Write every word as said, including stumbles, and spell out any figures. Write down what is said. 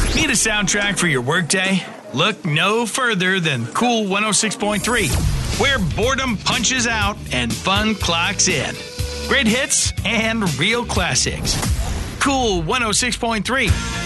Need a soundtrack for your workday? Look no further than Cool one oh six point three, where boredom punches out and fun clocks in. Great hits and real classics. Cool one oh six point three,